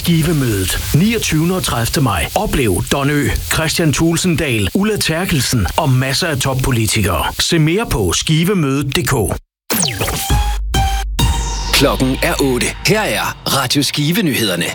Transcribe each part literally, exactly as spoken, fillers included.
Skivemødet niogtyvende og tredivte maj. Oplev Don Ø, Christian Tulsendal, Ulla Terkelsen og masser af toppolitikere. Se mere på skivemødet punktum d k. Klokken er otte. Her er Radio Skive-nyhederne.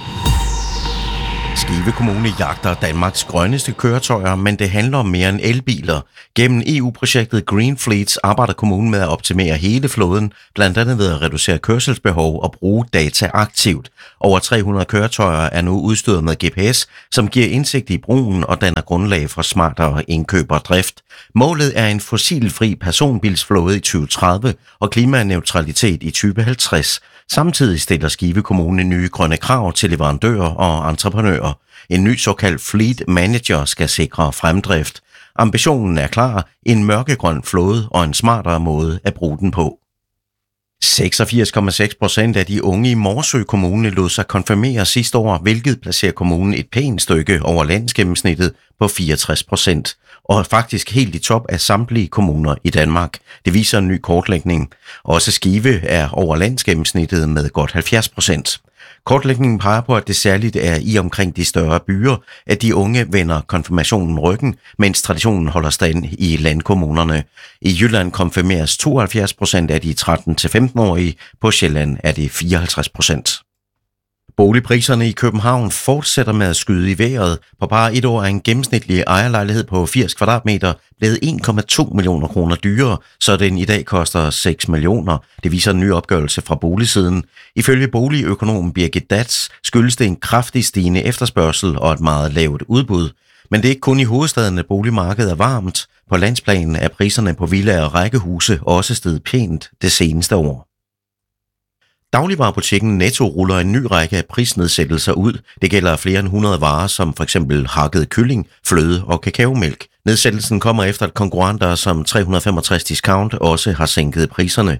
Skive Kommune jagter Danmarks grønneste køretøjer, men det handler om mere end elbiler. Gennem E U-projektet Green Fleets arbejder kommunen med at optimere hele flåden, blandt andet ved at reducere kørselsbehov og bruge data aktivt. Over tre hundrede køretøjer er nu udstyret med G P S, som giver indsigt i brugen og danner grundlag for smartere indkøb og drift. Målet er en fossilfri personbilsflåde i tyve tredive og klimaneutralitet i tyve halvtreds. Samtidig stiller Skive Kommune nye grønne krav til leverandører og entreprenører. En ny såkaldt Fleet Manager skal sikre fremdrift. Ambitionen er klar: en mørkegrøn flåde og en smartere måde at bruge den på. seksogfirs komma seks procent af de unge i Morsø Kommune lod sig konfirmere sidste år, hvilket placerer kommunen et pænt stykke over landsgennemsnittet på fireogtres procent, og faktisk helt i top af samtlige kommuner i Danmark. Det viser en ny kortlægning. Også Skive er over landsgennemsnittet med godt halvfjerds procent. Kortlægningen peger på, at det særligt er i omkring de større byer, at de unge vender konfirmationen ryggen, mens traditionen holder stand i landkommunerne. I Jylland konfirmeres tooghalvfjerds procent af de tretten til femten-årige, på Sjælland er det fireoghalvtreds procent. Boligpriserne i København fortsætter med at skyde i vejret. På bare et år er en gennemsnitlig ejerlejlighed på firs kvadratmeter blevet en komma to millioner kroner dyrere, så den i dag koster seks millioner. Det viser en ny opgørelse fra boligsiden. Ifølge boligøkonom Birgit Datz skyldes det en kraftig stigende efterspørgsel og et meget lavt udbud. Men det er ikke kun i hovedstaden, at boligmarkedet er varmt. På landsplan er priserne på villaer og rækkehuse også steget pænt det seneste år. Dagligvarebutikken Netto ruller en ny række af prisnedsættelser ud. Det gælder flere end hundrede varer, som f.eks. hakket kylling, fløde og kakaomælk. Nedsættelsen kommer efter, at konkurrenter som tre hundrede og femogtres Discount også har sænket priserne.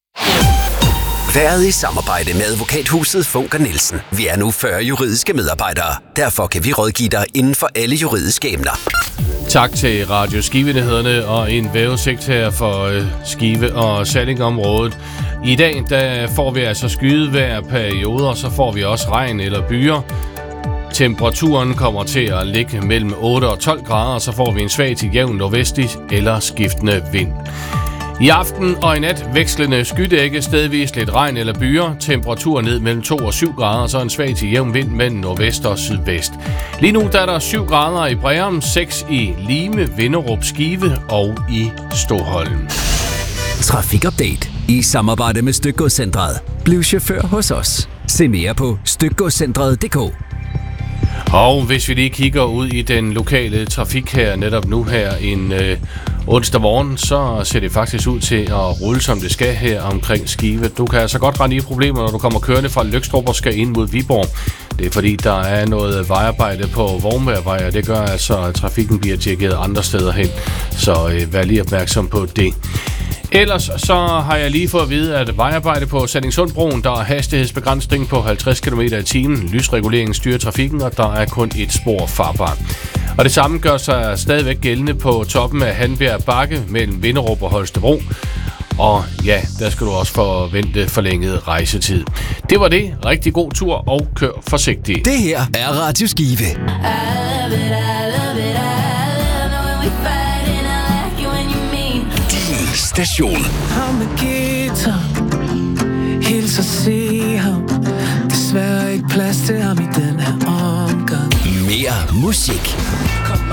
Været i samarbejde med advokathuset Funk og Nielsen. Vi er nu fyrre juridiske medarbejdere. Derfor kan vi rådgive dig inden for alle juridiske emner. Tak til Radio Skive-nyhederne og en vejrudsigt her for øh, Skive og Sallingområdet. I dag der får vi altså skydevejr perioder, så får vi også regn eller byer. Temperaturen kommer til at ligge mellem otte og tolv grader, og så får vi en svag til jævn nordvestlig eller skiftende vind. I aften og i nat vekslende skydække, stedvis lidt regn eller byer. Temperatur ned mellem to og syv grader, så en svag til jævn vind mellem nordvest og sydvest. Lige nu der er der syv grader i Breum, seks i Lime, Vinderup, Skive og i Stoholm. Trafikupdate i samarbejde med Stykgodscentret. Bliv chauffør hos os. Se mere på stykgodscentret punktum d k. Og hvis vi lige kigger ud i den lokale trafik her netop nu her en øh, onsdag morgen, så ser det faktisk ud til at rulle som det skal her omkring Skive. Du kan altså godt rende i problemer, når du kommer kørende fra Løgstrup og skal ind mod Viborg. Det er fordi, der er noget vejarbejde på Vormværvej, og det gør altså, at trafikken bliver dirigeret andre steder hen. Så øh, vær lige opmærksom på det. Ellers så har jeg lige fået at vide, at vejarbejde på Sallingsundbroen, der er hastighedsbegrænsning på halvtreds kilometer i timen, lysreguleringen styrer trafikken, og der er kun et spor farbart. Og det samme gør sig stadigvæk gældende på toppen af Hanbjerg Bakke mellem Vinderup og Holstebro. Og ja, der skal du også forvente forlænget rejsetid. Det var det. Rigtig god tur og kør forsigtigt. Det her er Radio Skive. Station. Ham med guitar, hils og se ham. Desværre ikke plads til ham i den her omgang. Mere musik.